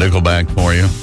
Nickelback for you.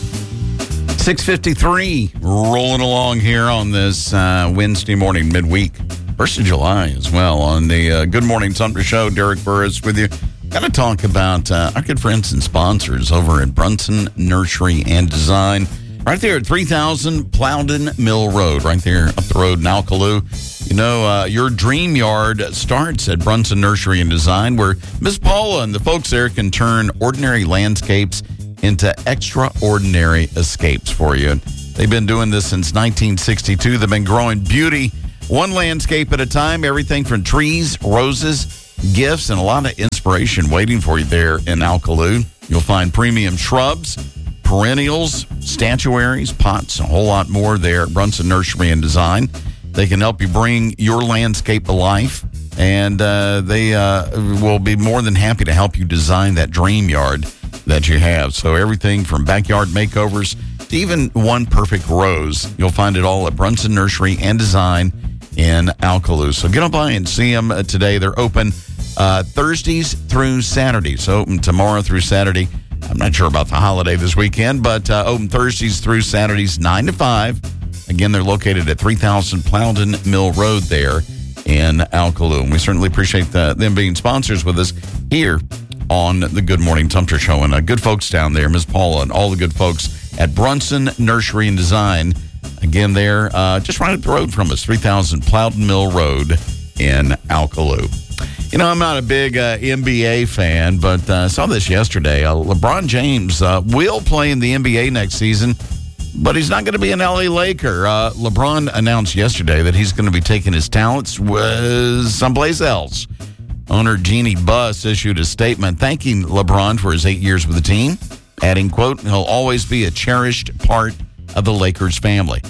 6:53, rolling along here on this Wednesday morning, midweek, 1st of July as well. On the Good Morning Sumter Show, Derek Burris with you. Got to talk about our good friends and sponsors over at Brunson Nursery and Design. Right there at 3000 Plowden Mill Road, right there up the road in Alkaloo. You know, your dream yard starts at Brunson Nursery and Design, where Miss Paula and the folks there can turn ordinary landscapes into extraordinary escapes for you. They've been doing this since 1962. They've been growing beauty one landscape at a time, everything from trees, roses, gifts, and a lot of inspiration waiting for you there in Alkaloo. You'll find premium shrubs, perennials, statuaries, pots, a whole lot more there at Brunson Nursery and Design. They can help you bring your landscape to life, and they will be more than happy to help you design that dream yard that you have. So everything from backyard makeovers to even one perfect rose, you'll find it all at Brunson Nursery and Design in Alkaloo. So get on by and see them today. They're open Thursdays through Saturdays. So open tomorrow through Saturday. I'm not sure about the holiday this weekend, but open Thursdays through Saturdays, 9 to 5. Again, they're located at 3000 Plowden Mill Road there in Alkaloo. And we certainly appreciate them being sponsors with us here on the Good Morning Sumter Show. And good folks down there, Ms. Paula and all the good folks at Brunson Nursery and Design. Again, they're just right up the road from us, 3000 Plowden Mill Road in Alkaloo. You know, I'm not a big NBA fan, but I saw this yesterday. LeBron James will play in the NBA next season, but he's not going to be an LA Laker. LeBron announced yesterday that he's going to be taking his talents someplace else. Owner Jeannie Buss issued a statement thanking LeBron for his 8 years with the team, adding, quote, "He'll always be a cherished part of the Lakers family."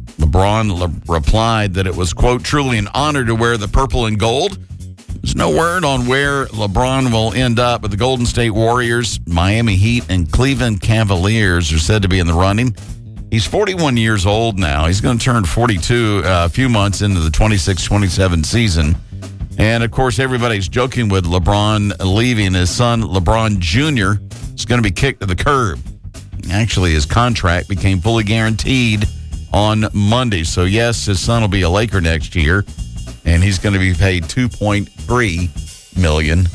LeBron replied that it was, quote, "truly an honor to wear the purple and gold." There's no word on where LeBron will end up, but the Golden State Warriors, Miami Heat, and Cleveland Cavaliers are said to be in the running. He's 41 years old now. He's going to turn 42 a few months into the 26-27 season. And, of course, everybody's joking with LeBron leaving. His son, LeBron Jr., is going to be kicked to the curb. Actually, his contract became fully guaranteed on Monday. So, yes, his son will be a Laker next year, and he's going to be paid $2.3 million.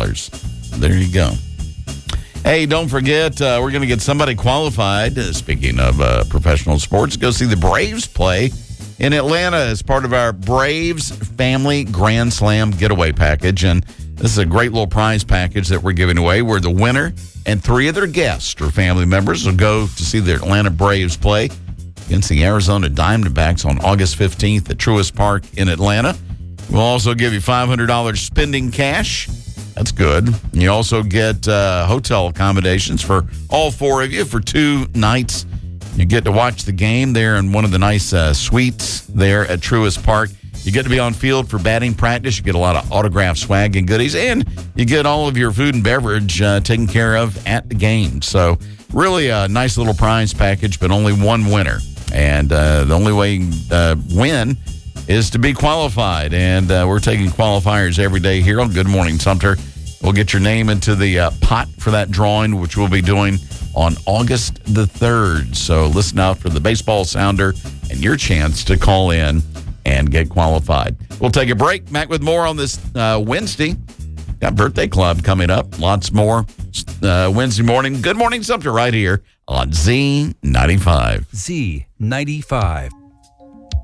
There you go. Hey, don't forget, we're going to get somebody qualified, speaking of professional sports, go see the Braves play in Atlanta as part of our Braves Family Grand Slam Getaway Package. And this is a great little prize package that we're giving away, where the winner and 3 of their guests or family members will go to see the Atlanta Braves play against the Arizona Diamondbacks on August 15th at Truist Park in Atlanta. We'll also give you $500 spending cash. That's good. You also get hotel accommodations for all 4 of you for 2 nights. You get to watch the game there in one of the nice suites there at Truist Park. You get to be on field for batting practice. You get a lot of autograph swag and goodies. And you get all of your food and beverage taken care of at the game. So really a nice little prize package, but only one winner. And the only way you win is to be qualified. And we're taking qualifiers every day here on Good Morning Sumter. We'll get your name into the pot for that drawing, which we'll be doing on August the 3rd. So listen out for the baseball sounder and your chance to call in and get qualified. We'll take a break. Back with more on this Wednesday. Got Birthday Club coming up. Lots more Wednesday morning. Good Morning Sumter right here on Z95. Z95.